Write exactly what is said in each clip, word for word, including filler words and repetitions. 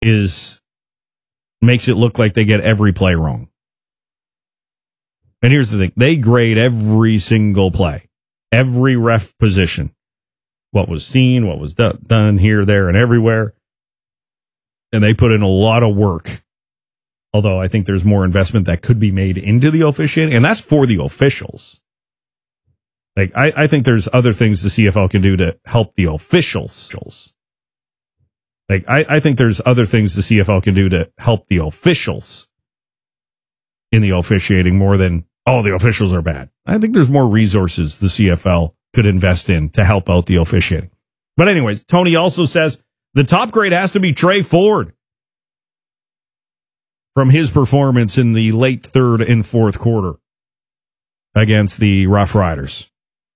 is makes it look like they get every play wrong. And here's the thing. They grade every single play, every ref position, what was seen, what was do- done here, there, and everywhere. And they put in a lot of work. Although I think there's more investment that could be made into the officiating, and that's for the officials. Like, I, I think there's other things the C F L can do to help the officials. Like, I, I think there's other things the C F L can do to help the officials in the officiating more than, oh, the officials are bad. I think there's more resources the C F L could invest in to help out the officiating. But anyways, Tony also says the top grade has to be Trey Ford from his performance in the late third and fourth quarter against the Rough Riders.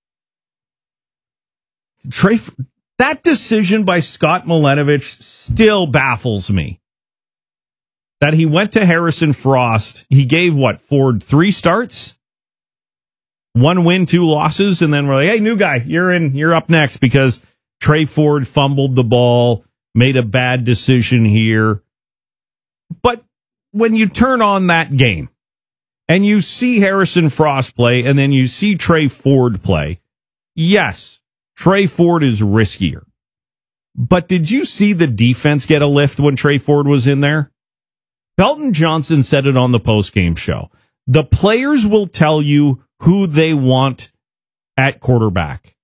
Trey, that decision by Scott Milenovich still baffles me. That he went to Harrison Frost. He gave, what, Ford three starts? One win, two losses, and then we're like, hey, new guy, you're in, you're up next because Trey Ford fumbled the ball, made a bad decision here. But when you turn on that game and you see Harrison Frost play and then you see Trey Ford play, yes, Trey Ford is riskier. But did you see the defense get a lift when Trey Ford was in there? Belton Johnson said it on the postgame show. The players will tell you who they want at quarterback.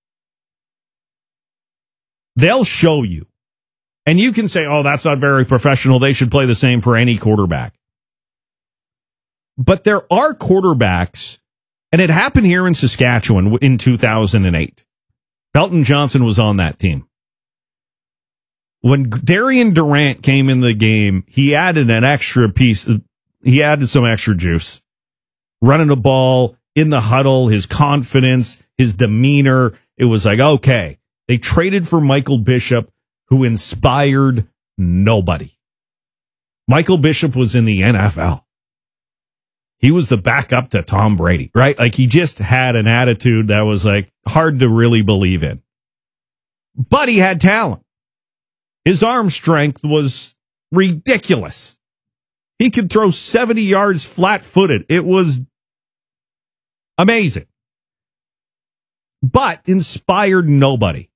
They'll show you. And you can say, oh, that's not very professional. They should play the same for any quarterback. But there are quarterbacks, and it happened here in Saskatchewan in two thousand eight. Belton Johnson was on that team. When Darian Durant came in the game, he added an extra piece. He added some extra juice. Running the ball in the huddle, his confidence, his demeanor. It was like, okay. They traded for Michael Bishop, who inspired nobody. Michael Bishop was in the N F L. He was the backup to Tom Brady, right? Like, he just had an attitude that was like hard to really believe in. But he had talent. His arm strength was ridiculous. He could throw seventy yards flat-footed. It was amazing. But inspired nobody.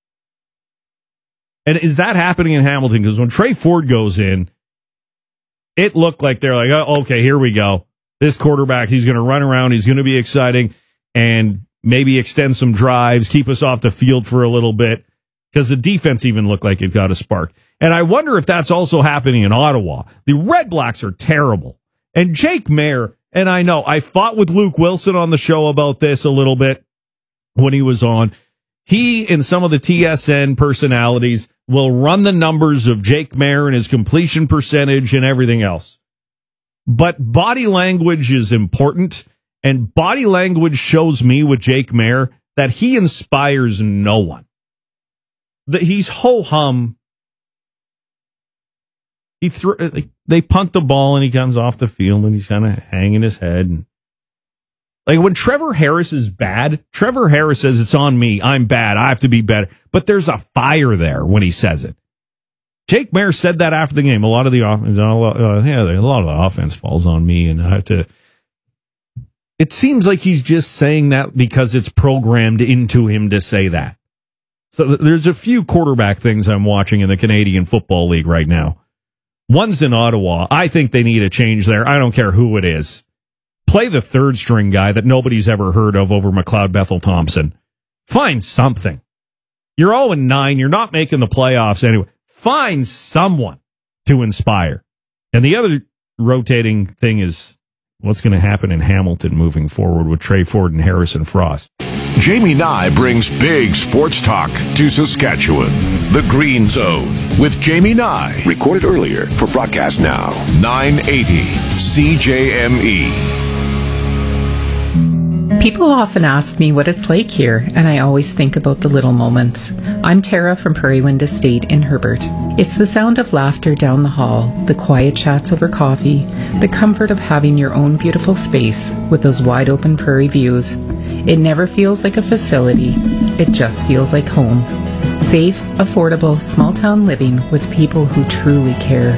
And is that happening in Hamilton? Because when Trey Ford goes in, it looked like they're like, oh, okay, here we go. This quarterback, he's going to run around. He's going to be exciting and maybe extend some drives, keep us off the field for a little bit, because the defense even looked like it got a spark. And I wonder if that's also happening in Ottawa. The Red Blacks are terrible. And Jake Maier, and I know, I fought with Luke Wilson on the show about this a little bit when he was on. He and some of the T S N personalities will run the numbers of Jake Maier and his completion percentage and everything else. But body language is important, and body language shows me with Jake Maier that he inspires no one. That he's ho-hum. He threw, like, they punt the ball and he comes off the field and he's kind of hanging his head. And, like, when Trevor Harris is bad, Trevor Harris says, it's on me. I'm bad. I have to be better. But there's a fire there when he says it. Jake Maier said that after the game. A lot of the offense, uh, yeah, a lot of the offense falls on me, and I have to. It seems like he's just saying that because it's programmed into him to say that. So th- there's a few quarterback things I'm watching in the Canadian Football League right now. One's in Ottawa. I think they need a change there. I don't care who it is. Play the third string guy that nobody's ever heard of over McLeod Bethel Thompson. Find something. You're oh and nine. You're not making the playoffs anyway. Find someone to inspire. And the other rotating thing is what's going to happen in Hamilton moving forward with Trey Ford and Harrison Frost. Jamie Nye brings big sports talk to Saskatchewan. The Green Zone with Jamie Nye. Recorded earlier for broadcast now. nine eighty C J M E. People often ask me what it's like here, and I always think about the little moments. I'm Tara from Prairie Wind Estate in Herbert. It's the sound of laughter down the hall, the quiet chats over coffee, the comfort of having your own beautiful space with those wide open prairie views. It never feels like a facility. It just feels like home. Safe, affordable, small town living with people who truly care.